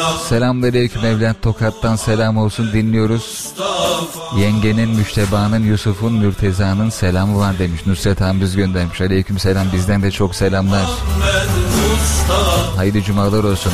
Selamünaleyküm evlat, Tokat'tan selam olsun, dinliyoruz. Yengenin, Müşteba'nın, Yusuf'un, Mürteza'nın selamı var demiş. Nusret Hamdiz göndermiş. Aleyküm selam, bizden de çok selamlar. Hayırlı cumalar olsun.